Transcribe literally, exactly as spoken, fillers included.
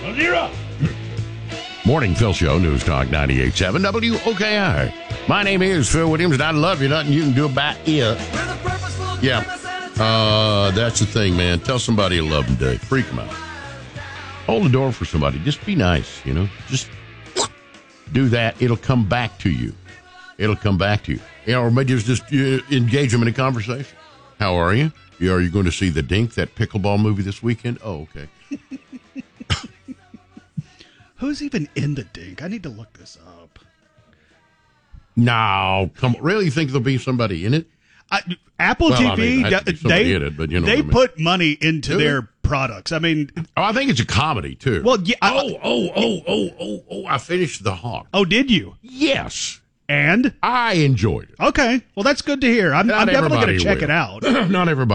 Zero. Morning Phil Show, News Talk ninety-eight point seven W O K I. My name is Phil Williams, and I love you. Nothing you can do about it. Yeah. Uh, that's the thing, man. Tell somebody you love them today. Freak them out. Hold the door for somebody. Just be nice, you know. Just do that. It'll come back to you. It'll come back to you. You know, or maybe just, just uh, engage them in a conversation. How are you? Yeah, are you going to see The Dink, that pickleball movie this weekend? Oh, okay. Who's even in The Dink? I need to look this up. No, come on. Really think there'll be somebody in it? I, Apple well, T V, I mean, I they, in it, but you know they what I mean. put money into Do their they? products. I mean, oh, I think it's a comedy too. Well, yeah. I, oh, oh, oh, oh, oh, oh! I finished The Hawk. Oh, did you? Yes, and I enjoyed it. Okay, well, that's good to hear. I'm, I'm definitely going to check will. it out. Not everybody.